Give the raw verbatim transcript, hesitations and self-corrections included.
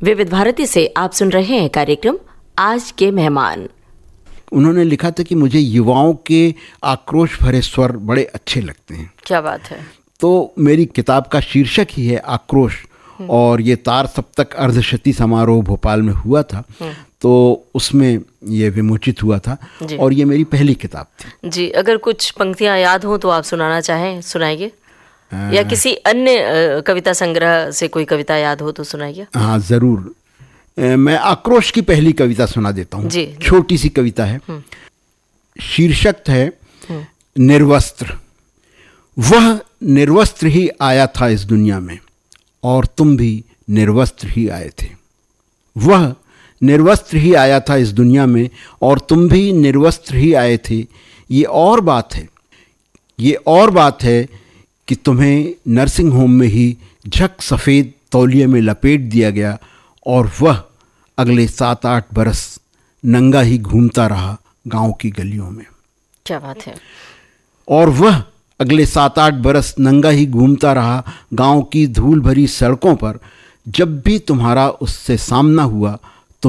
विविध भारती से आप सुन रहे हैं कार्यक्रम आज के मेहमान। उन्होंने लिखा था कि मुझे युवाओं के आक्रोश भरे स्वर बड़े अच्छे लगते हैं। क्या बात है। तो मेरी किताब का शीर्षक ही है आक्रोश, और ये तार सप्तक अर्धशती समारोह भोपाल में हुआ था, तो उसमें ये विमोचित हुआ था और ये मेरी पहली किताब थी। जी, अगर कुछ पंक्तियां याद हो तो आप सुनाना चाहें, सुनाइए। या किसी अन्य कविता संग्रह से कोई कविता याद हो तो सुनाइए। हाँ ज़रूर, मैं आक्रोश की पहली कविता सुना देता हूँ। छोटी सी कविता है, शीर्षक है निर्वस्त्र। वह निर्वस्त्र ही आया था इस दुनिया में और तुम भी निर्वस्त्र ही आए थे। वह निर्वस्त्र ही आया था इस दुनिया में और तुम भी निर्वस्त्र ही आए थे। ये और बात है, ये और बात है कि तुम्हें नर्सिंग होम में ही झक सफ़ेद तौलिए में लपेट दिया गया और वह अगले सात आठ बरस नंगा ही घूमता रहा गांव की गलियों में। क्या बात है। और वह अगले सात आठ बरस नंगा ही घूमता रहा गांव की धूल भरी सड़कों पर। जब भी तुम्हारा उससे सामना हुआ